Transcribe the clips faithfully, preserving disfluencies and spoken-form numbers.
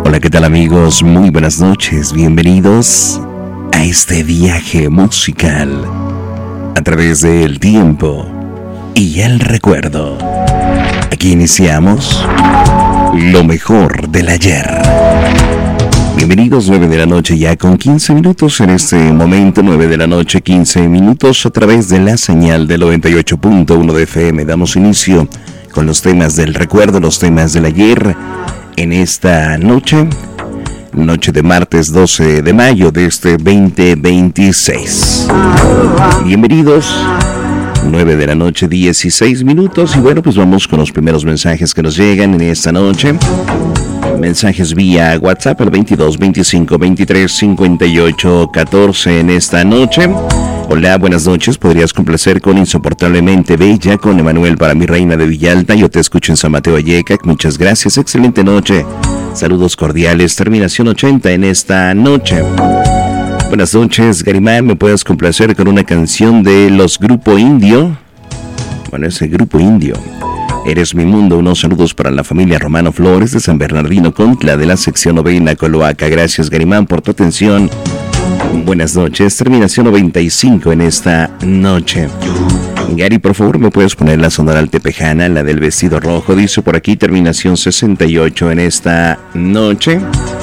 Hola, ¿qué tal amigos? Muy buenas noches, bienvenidos a este viaje musical a través del tiempo y el recuerdo. Aquí iniciamos lo mejor del ayer. Bienvenidos, nueve de la noche ya con quince minutos en este momento, nueve de la noche, quince minutos a través de la señal del noventa y ocho punto uno de F M. Damos inicio con los temas del recuerdo, los temas del ayer en esta noche, noche de martes doce de mayo de este veinte veintiséis. Bienvenidos, nueve de la noche, dieciséis minutos y bueno, pues vamos con los primeros mensajes que nos llegan en esta noche. Mensajes vía WhatsApp al veintidós, veinticinco, veintitrés, cincuenta y ocho, catorce en esta noche. Hola, buenas noches. ¿Podrías complacer con Insoportablemente Bella con Emanuel para mi reina de Villalta? Yo te escucho en San Mateo Valleca. Muchas gracias. Excelente noche. Saludos cordiales. Terminación ochenta en esta noche. Buenas noches, Garimán. ¿Me puedes complacer con una canción de los Grupo Indio? Bueno, ese Grupo Indio. Eres mi mundo. Unos saludos para la familia Romano Flores de San Bernardino Contla de la sección novena Coloaca. Gracias, Garimán, por tu atención. Buenas noches. Terminación noventa y cinco en esta noche. Gary, por favor, ¿me puedes poner la Sonora Tepejana, la del vestido rojo? Dice por aquí, terminación sesenta y ocho en esta noche.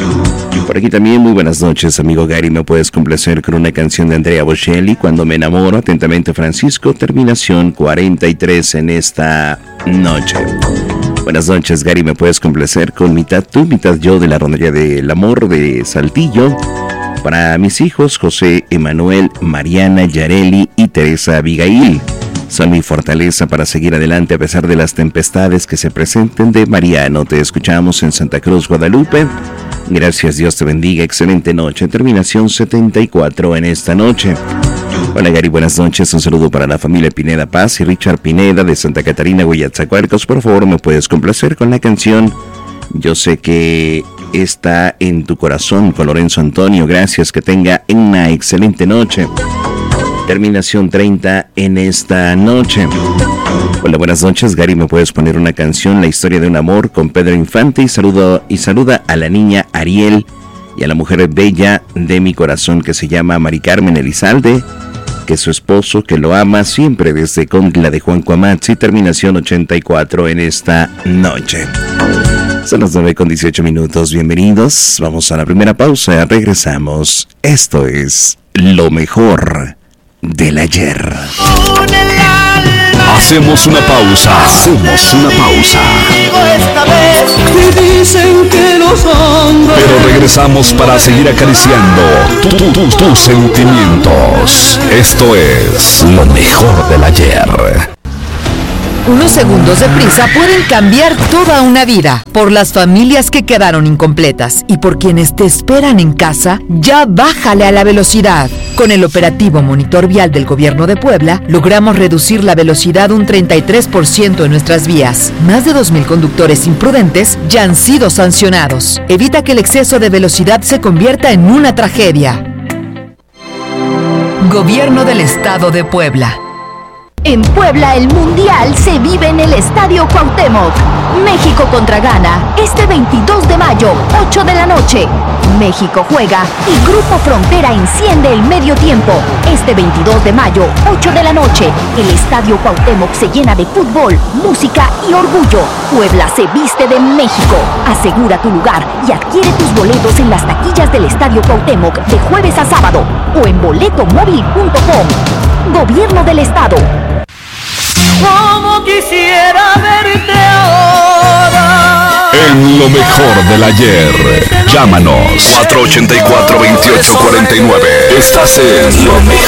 Por aquí también, muy buenas noches, amigo Gary. ¿Me puedes complacer con una canción de Andrea Bocelli, Cuando me enamoro? Atentamente, Francisco. Terminación cuarenta y tres en esta noche. Buenas noches, Gary. ¿Me puedes complacer con Mitad tú, mitad yo de la Rondería del Amor de Saltillo? Para mis hijos, José, Emanuel, Mariana, Yareli y Teresa Abigail. Son mi fortaleza para seguir adelante a pesar de las tempestades que se presenten. De Mariano, te escuchamos en Santa Cruz, Guadalupe. Gracias, Dios te bendiga. Excelente noche. Terminación setenta y cuatro en esta noche. Hola, Gary, buenas noches. Un saludo para la familia Pineda Paz y Richard Pineda de Santa Catarina, Huayatzacualcos. Por favor, ¿me puedes complacer con la canción Yo sé que está en tu corazón con Lorenzo Antonio? Gracias, que tenga una excelente noche. Terminación treinta en esta noche. Hola, buenas noches, Gary. ¿Me puedes poner una canción, La historia de un amor, con Pedro Infante? Y saludo y saluda a la niña Ariel y a la mujer bella de mi corazón que se llama Mari Carmen Elizalde, que su esposo, que lo ama siempre, desde Contla de Juan Cuamatzi. Terminación ochenta y cuatro en esta noche. Son las nueve con dieciocho minutos. Bienvenidos. Vamos a la primera pausa. Regresamos. Esto es lo mejor del ayer. Hacemos una pausa. Hacemos una pausa. Pero regresamos para seguir acariciando tu, tu, tu, tus sentimientos. Esto es lo mejor del ayer. Unos segundos de prisa pueden cambiar toda una vida. Por las familias que quedaron incompletas y por quienes te esperan en casa, ya bájale a la velocidad. Con el operativo Monitor Vial del Gobierno de Puebla, logramos reducir la velocidad un treinta y tres por ciento en nuestras vías. Más de dos mil conductores imprudentes ya han sido sancionados. Evita que el exceso de velocidad se convierta en una tragedia. Gobierno del Estado de Puebla. En Puebla, el Mundial se vive en el Estadio Cuauhtémoc. México contra Ghana, este veintidós de mayo, ocho de la noche. México juega y Grupo Frontera enciende el medio tiempo. Este veintidós de mayo, ocho de la noche, el Estadio Cuauhtémoc se llena de fútbol, música y orgullo. Puebla se viste de México. Asegura tu lugar y adquiere tus boletos en las taquillas del Estadio Cuauhtémoc de jueves a sábado o en boleto móvil punto com. Gobierno del Estado. Como quisiera verte ahora. En lo mejor del ayer. Llámanos cuatro ocho cuatro, veintiocho cuarenta y nueve. Estás en lo mejor